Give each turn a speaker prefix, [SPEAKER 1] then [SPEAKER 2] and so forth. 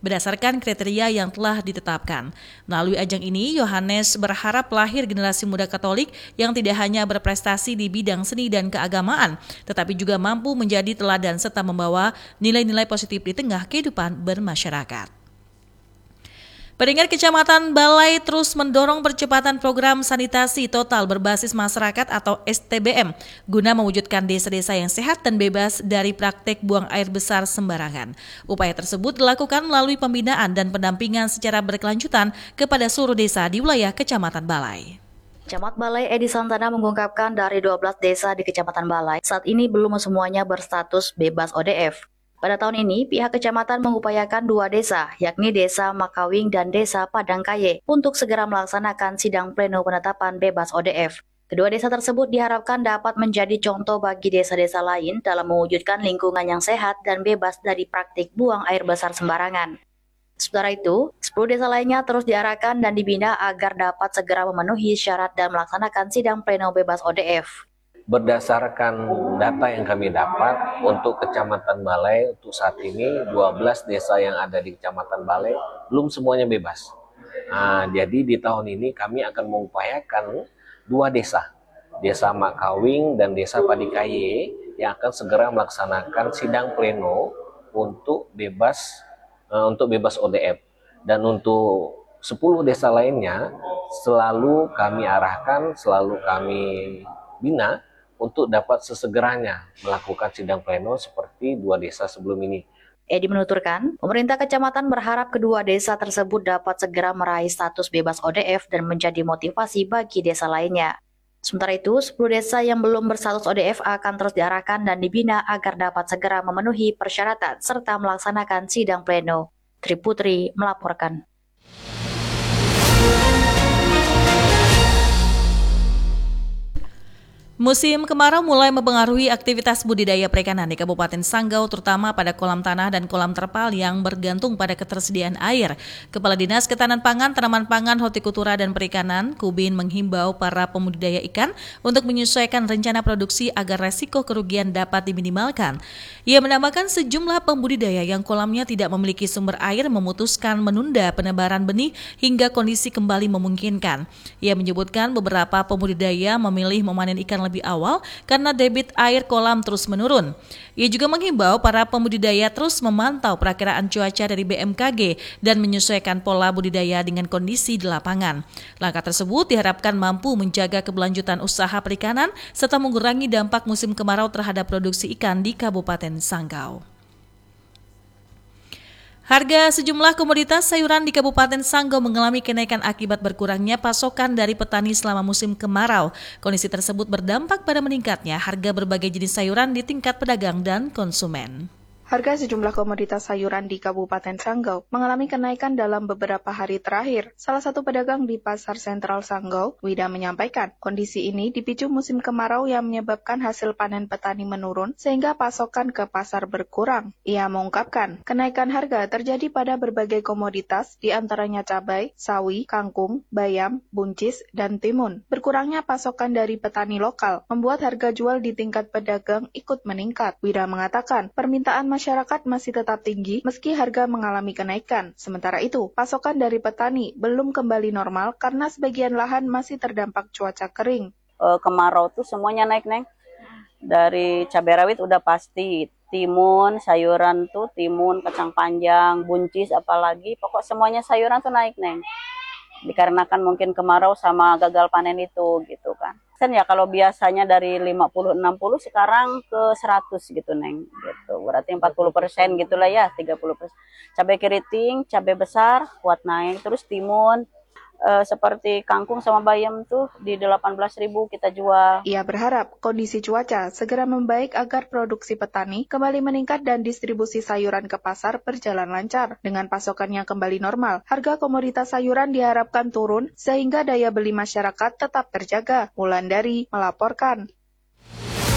[SPEAKER 1] berdasarkan kriteria yang telah ditetapkan. Melalui ajang ini, Yohanes berharap lahir generasi muda Katolik yang tidak hanya berprestasi di bidang seni dan keagamaan, tetapi juga mampu menjadi teladan serta membawa nilai-nilai positif di tengah kehidupan bermasyarakat. Peringkat Kecamatan Balai terus mendorong percepatan program sanitasi total berbasis masyarakat atau STBM guna mewujudkan desa-desa yang sehat dan bebas dari praktek buang air besar sembarangan. Upaya tersebut dilakukan melalui pembinaan dan pendampingan secara berkelanjutan kepada seluruh desa di wilayah Kecamatan Balai.
[SPEAKER 2] Camat Balai Edi Santana mengungkapkan dari 12 desa di Kecamatan Balai, saat ini belum semuanya berstatus bebas ODF. Pada tahun ini, pihak kecamatan mengupayakan 2 desa, yakni Desa Makawing dan Desa Padangkaye, untuk segera melaksanakan sidang pleno penetapan bebas ODF. Kedua desa tersebut diharapkan dapat menjadi contoh bagi desa-desa lain dalam mewujudkan lingkungan yang sehat dan bebas dari praktik buang air besar sembarangan. Sementara itu, 10 desa lainnya terus diarahkan dan dibina agar dapat segera memenuhi syarat dan melaksanakan sidang pleno bebas ODF.
[SPEAKER 3] Berdasarkan data yang kami dapat untuk Kecamatan Balai, untuk saat ini 12 desa yang ada di Kecamatan Balai belum semuanya bebas. Jadi di tahun ini kami akan mengupayakan 2 desa, Desa Makawing dan Desa Padikaye yang akan segera melaksanakan sidang pleno untuk bebas ODF. Dan untuk 10 desa lainnya selalu kami arahkan, selalu kami bina untuk dapat sesegeranya melakukan sidang pleno seperti 2 desa sebelum ini.
[SPEAKER 2] Edi menuturkan, pemerintah kecamatan berharap kedua desa tersebut dapat segera meraih status bebas ODF dan menjadi motivasi bagi desa lainnya. Sementara itu, 10 desa yang belum berstatus ODF akan terus diarahkan dan dibina agar dapat segera memenuhi persyaratan serta melaksanakan sidang pleno. Triputri melaporkan.
[SPEAKER 1] Musim kemarau mulai mempengaruhi aktivitas budidaya perikanan di Kabupaten Sanggau, terutama pada kolam tanah dan kolam terpal yang bergantung pada ketersediaan air. Kepala Dinas Ketahanan Pangan, Tanaman Pangan, Hortikultura dan Perikanan, Kubin menghimbau para pembudidaya ikan untuk menyesuaikan rencana produksi agar resiko kerugian dapat diminimalkan. Ia menambahkan sejumlah pembudidaya yang kolamnya tidak memiliki sumber air memutuskan menunda penebaran benih hingga kondisi kembali memungkinkan. Ia menyebutkan beberapa pembudidaya memilih memanen ikan lebih awal karena debit air kolam terus menurun. Ia juga menghimbau para pembudidaya terus memantau perakiraan cuaca dari BMKG dan menyesuaikan pola budidaya dengan kondisi di lapangan. Langkah tersebut diharapkan mampu menjaga keberlanjutan usaha perikanan serta mengurangi dampak musim kemarau terhadap produksi ikan di Kabupaten Sanggau. Harga sejumlah komoditas sayuran di Kabupaten Sanggau mengalami kenaikan akibat berkurangnya pasokan dari petani selama musim kemarau. Kondisi tersebut berdampak pada meningkatnya harga berbagai jenis sayuran di tingkat pedagang dan konsumen.
[SPEAKER 4] Harga sejumlah komoditas sayuran di Kabupaten Sanggau mengalami kenaikan dalam beberapa hari terakhir. Salah satu pedagang di Pasar Sentral Sanggau, Wida, menyampaikan kondisi ini dipicu musim kemarau yang menyebabkan hasil panen petani menurun sehingga pasokan ke pasar berkurang. Ia mengungkapkan, kenaikan harga terjadi pada berbagai komoditas di antaranya cabai, sawi, kangkung, bayam, buncis, dan timun. Berkurangnya pasokan dari petani lokal membuat harga jual di tingkat pedagang ikut meningkat. Wida mengatakan, permintaan masyarakat masih tetap tinggi meski harga mengalami kenaikan. Sementara itu, pasokan dari petani belum kembali normal karena sebagian lahan masih terdampak cuaca kering.
[SPEAKER 5] Kemarau tuh semuanya naik, Neng. Dari cabai rawit udah pasti, timun, sayuran tuh timun, kacang panjang, buncis apalagi, pokok semuanya sayuran tuh naik, Neng. Dikarenakan mungkin kemarau sama gagal panen itu gitu kan. Ya kalau biasanya dari 50-60 sekarang ke 100 gitu, Neng. Gitu. Berarti 40% gitulah ya, 30%. Cabai keriting, cabai besar kuat naik, terus timun seperti kangkung sama bayam tuh di 18.000 kita jual.
[SPEAKER 4] Ia berharap kondisi cuaca segera membaik agar produksi petani kembali meningkat dan distribusi sayuran ke pasar berjalan lancar. Dengan pasokan yang kembali normal, harga komoditas sayuran diharapkan turun sehingga daya beli masyarakat tetap terjaga. Wulandari melaporkan.